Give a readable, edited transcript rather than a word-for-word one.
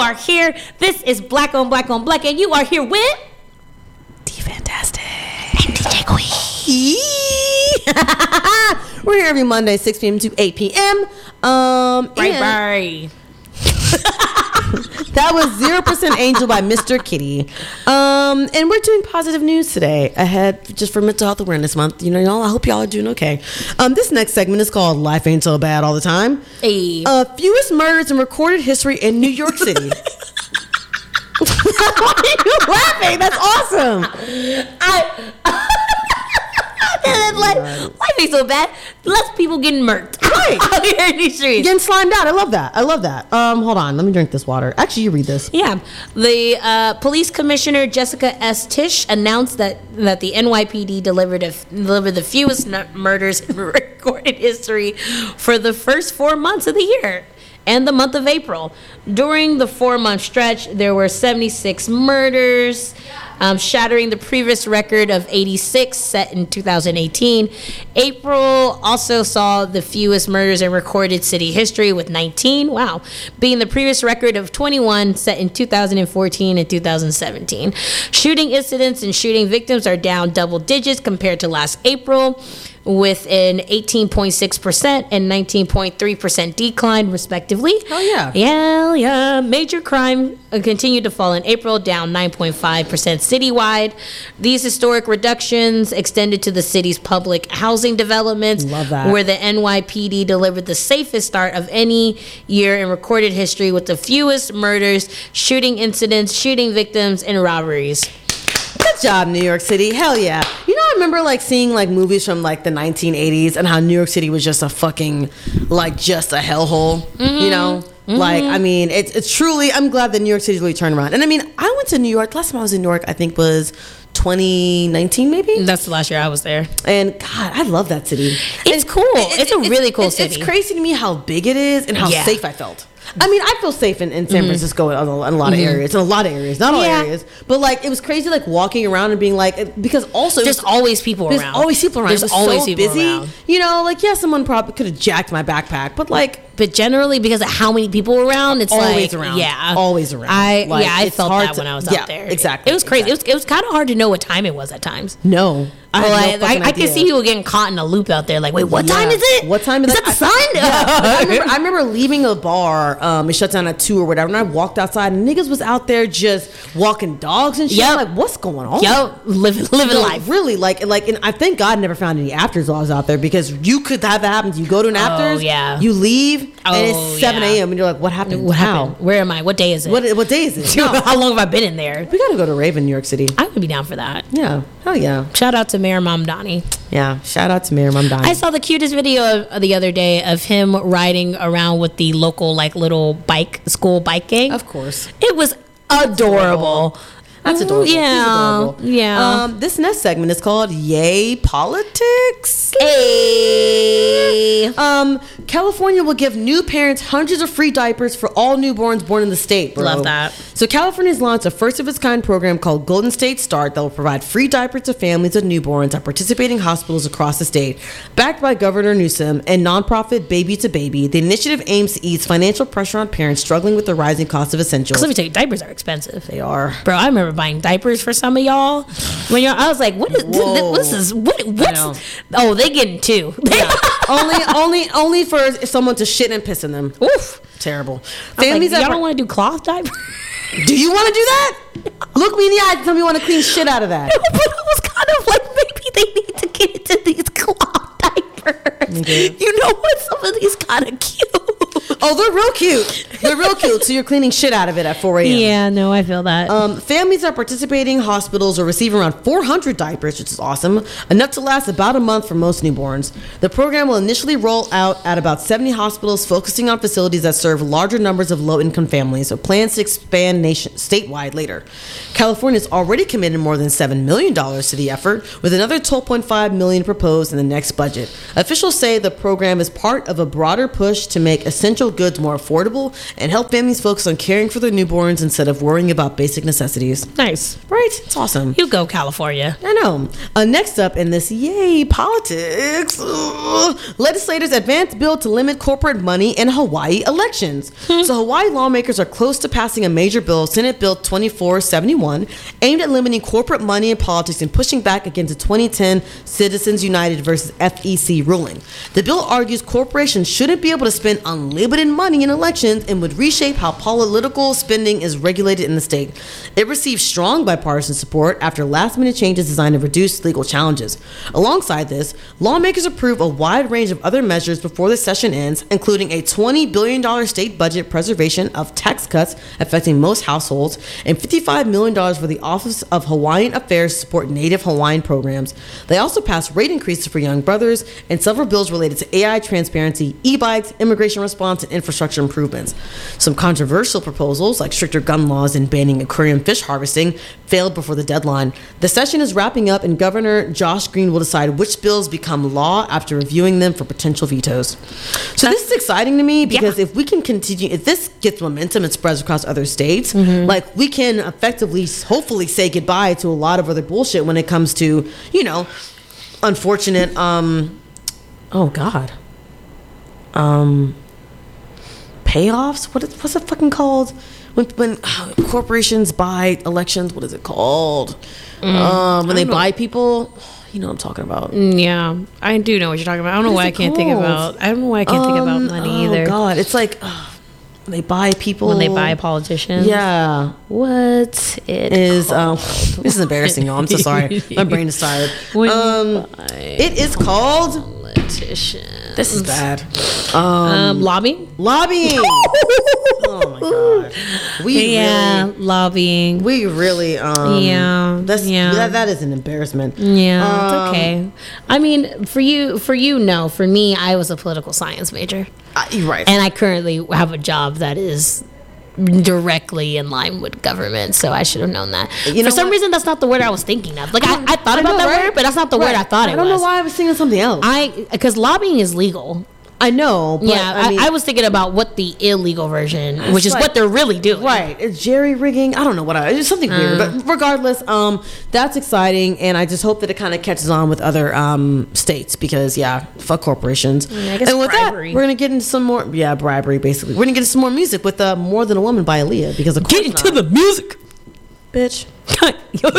are here. This is Black on Black on Black, and you are here with D Fantastic and DJ Queen. We're here every Monday, 6 p.m. to 8 p.m. Bye. That was 0% Angel by Mr. Kitty. And we're doing positive news today ahead just for Mental Health Awareness Month. You know, y'all, I hope y'all are doing okay. This next segment is called Life Ain't So Bad All the Time. Hey. Fewest murders in recorded history in New York City. Why are you laughing? That's awesome. Life ain't so bad. Less people getting murked. Right. Out here in these streets. Getting slimed out. I love that. Hold on. Let me drink this water. Actually, you read this. Yeah. The police commissioner, Jessica S. Tisch, announced that the NYPD delivered the fewest murders in recorded history for the first 4 months of the year and the month of April. During the 4-month stretch, there were 76 murders, shattering the previous record of 86 set in 2018. April also saw the fewest murders in recorded city history with 19, wow, being the previous record of 21 set in 2014 and 2017. Shooting incidents and shooting victims are down double digits compared to last April, with an 18.6% and 19.3% decline, respectively. Oh, yeah. Yeah. Major crime continued to fall in April, down 9.5% citywide. These historic reductions extended to the city's public housing developments. Love that. Where the NYPD delivered the safest start of any year in recorded history with the fewest murders, shooting incidents, shooting victims, and robberies. Good job, New York City. Hell yeah. You know, I remember seeing movies from the 1980s and how New York City was just a fucking just a hellhole. Mm-hmm. You know? Mm-hmm. I mean, it's truly, I'm glad that New York City's really turned around. And I mean, I went to New York, last time I was in New York, I think was 2019 maybe? That's the last year I was there. And God, I love that city. It's cool. It's a really cool city. It's crazy to me how big it is and how safe I felt. I mean, I feel safe in San Francisco in a lot of areas. In a lot of areas. Not all areas. But, it was crazy, walking around and being because also... There's always people around. There's always people around. There's always so people busy. around. You know, someone probably could have jacked my backpack. But, But generally, because of how many people were around, it's always around. Yeah. Always around. I felt that when I was out there. Exactly. It was crazy. Exactly. It was kind of hard to know what time it was at times. No. I could see people getting caught in a loop out there. Wait, what time is it? What time is that? The sun? I remember leaving a bar. It shut down at 2 or whatever, and I walked outside, and niggas was out there just walking dogs and shit. Yep. What's going on? Living life. Really, and I thank God I never found any afters while I was out there, because you could have that happen. You go to an afters, you leave, and it's 7 a.m. and you're like, what happened? What happened? Where am I? What day is it? What day is it? No. How long have I been in there? We gotta go to Rave in New York City. I would be down for that. Yeah. Hell yeah. Shout out to Mayor Mamdani. Yeah, shout out to Mayor Mamdani. I saw the cutest video the other day of him riding around with the local little school bike gang. Of course. It was adorable. That's adorable. Yeah. Adorable. Yeah. This next segment is called Yay Politics. Hey. California will give new parents hundreds of free diapers for all newborns born in the state, bro. Love that. So California's launched a first-of-its-kind program called Golden State Start that will provide free diapers to families of newborns at participating hospitals across the state. Backed by Governor Newsom and nonprofit Baby to Baby, the initiative aims to ease financial pressure on parents struggling with the rising cost of essentials. Let me tell you, diapers are expensive. They are. Bro, I remember buying diapers for some of y'all. I was like, what is this? What's oh, they getting two. Yeah. only for someone to shit and piss in them. Oof. Terrible. Families y'all don't want to do cloth diapers? Do you want to do that? Look me in the eye and tell me you want to clean shit out of that. No, but I was kind of maybe they need to get into these cloth diapers. Okay. You know what? Some of these kind of cute. Oh, they're real cute. They're real cute. So you're cleaning shit out of it at 4 a.m. Yeah, no, I feel that. Families at participating hospitals are receiving around 400 diapers, which is awesome, enough to last about a month for most newborns. The program will initially roll out at about 70 hospitals, focusing on facilities that serve larger numbers of low-income families, with plans to expand statewide later. California's already committed more than $7 million to the effort, with another $12.5 million proposed in the next budget. Officials say the program is part of a broader push to make essential goods more affordable and help families focus on caring for their newborns instead of worrying about basic necessities. Nice. Right? It's awesome. You go, California. I know. Next up in this, yay, politics. Legislators advance bill to limit corporate money in Hawaii elections. So Hawaii lawmakers are close to passing a major bill, Senate Bill 2471, aimed at limiting corporate money in politics and pushing back against the 2010 Citizens United versus FEC ruling. The bill argues corporations shouldn't be able to spend unlimited money in elections and would reshape how political spending is regulated in the state. It received strong bipartisan support after last-minute changes designed to reduce legal challenges. Alongside this, lawmakers approve a wide range of other measures before the session ends, including a $20 billion state budget preservation of tax cuts affecting most households and $55 million for the Office of Hawaiian Affairs to support Native Hawaiian programs. They also passed rate increases for young brothers and several bills related to AI transparency, e-bikes, immigration response, and infrastructure improvements. Some controversial proposals, like stricter gun laws and banning aquarium fish harvesting, failed before the deadline. The session is wrapping up, and Governor Josh Green will decide which bills become law after reviewing them for potential vetoes. So this is exciting to me because if we can continue, if this gets momentum and spreads across other states, like we can effectively, hopefully, say goodbye to a lot of other bullshit when it comes to, you know, unfortunate, payoffs. What's it fucking called? When corporations buy elections, what is it called? When they buy people, you know what I'm talking about. Yeah, I do know what you're talking about. I don't know why I can't think about. I don't know why I can't think about money either. Oh God, it's like when they buy people. When they buy politicians. Yeah. What's it is called? This is embarrassing, y'all. I'm so sorry. My brain is tired. It is called politician. This is bad. Lobbying. Oh my God. Lobbying. We really. That is an embarrassment. Yeah, it's okay. I mean, for you, no. For me, I was a political science major. You're right. And I currently have a job that is directly in line with government, so I should have known that. For some reason, that's not the word I was thinking of. Like I thought about that word, but that's not the word I thought it was. I don't know why I was thinking something else. Because lobbying is legal. I know, but I was thinking about what the illegal version, which is what they're really doing. Right. It's jerry rigging. I don't know what it's something weird. But regardless, that's exciting, and I just hope that it kind of catches on with other states because fuck corporations. I guess and with bribery. that, we're gonna get into some more bribery basically. We're gonna get into some more music with More Than a Woman by Aaliyah because of course Get into the music, bitch.